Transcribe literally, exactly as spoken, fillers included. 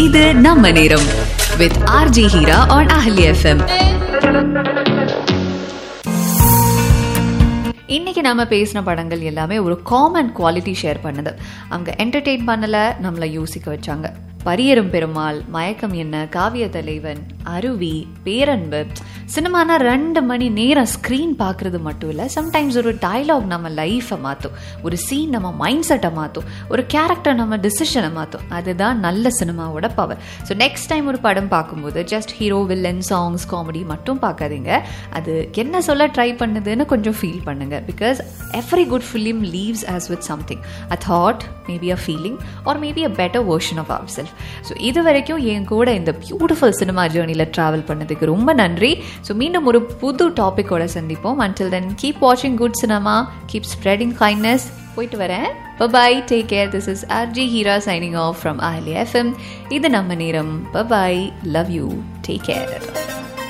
இது நம்ம நேரம் with R J Hira on Ahli F M. இன்னைக்கு நாம பேசின படங்கள் எல்லாமே ஒரு காமன் குவாலிட்டி ஷேர் பண்ணுது. அவங்க என்டர்டெயின் பண்ணல, நம்மளை யோசிக்க வச்சாங்க. பரியரும் பெருமாள், மயக்கம் என்ன, காவிய தலைவன், அருவி, பேரன்பு. சினிமானா ரெண்டு மணி நேரம் ஸ்க்ரீன் பார்க்கறது மட்டும் இல்லை, சம்டைம்ஸ் ஒரு டயலாக் நம்ம லைஃப்பை மாற்றும், ஒரு சீன் நம்ம மைண்ட் செட்டை மாற்றும், ஒரு கேரக்டர் நம்ம டிசிஷனை மாற்றும். அதுதான் நல்ல சினிமாவோட பவர். ஸோ நெக்ஸ்ட் டைம் ஒரு படம் பார்க்கும்போது just hero, villain, songs, comedy மட்டும் பார்க்காதீங்க. அது என்ன சொல்ல ட்ரை பண்ணுதுன்னு கொஞ்சம் ஃபீல் பண்ணுங்க. Because every good film leaves as with something, a thought, maybe a feeling, or maybe a better version of our self. So இது வரைக்கும் என் கூட இந்த பியூட்டிஃபுல் சினிமா ஜேர்னியில் ட்ராவல் பண்ணதுக்கு ரொம்ப நன்றி. ஸோ மீண்டும் ஒரு புது டாப்பிக்கோட சந்திப்போம். அன்டில் தென் கீப் வாட்சிங் good cinema, keep spreading kindness. போயிட்டு வரேன். Bye-bye. Take care. This is R J Hira signing off from Ahli F M. இது நம்ம நேரம். Bye-bye. Love you. Take care.